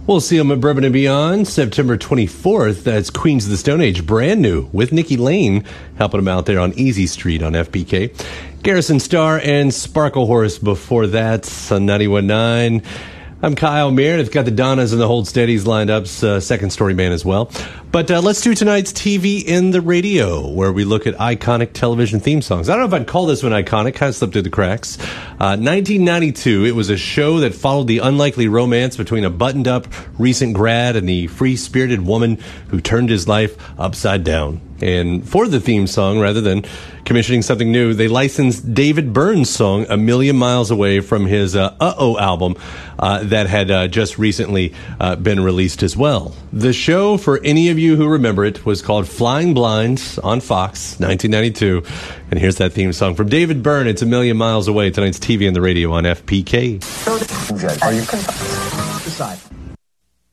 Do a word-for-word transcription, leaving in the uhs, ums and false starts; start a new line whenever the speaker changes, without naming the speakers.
We'll see them at Bourbon and Beyond September twenty-fourth. That's Queens of the Stone Age, brand new, with Nikki Lane helping them out there on Easy Street on F P K. Garrison Star and Sparkle Horse before that on ninety-one point nine. I'm Kyle Meredith. Got the Donnas and the Hold Steadies lined up, uh, Second Story Man as well. But uh, let's do tonight's T V in the Radio, where we look at iconic television theme songs. I don't know if I'd call this one iconic, kind of slipped through the cracks. Uh, nineteen ninety-two, it was a show that followed the unlikely romance between a buttoned-up recent grad and the free-spirited woman who turned his life upside down. And for the theme song, rather than commissioning something new, they licensed David Byrne's song A Million Miles Away from his uh, Uh-Oh album uh, that had uh, just recently uh, been released as well. The show, for any of you who remember it, was called Flying Blind on Fox, nineteen ninety-two. And here's that theme song from David Byrne. It's A Million Miles Away. Tonight's T V and the Radio on F P K.
Are you decide?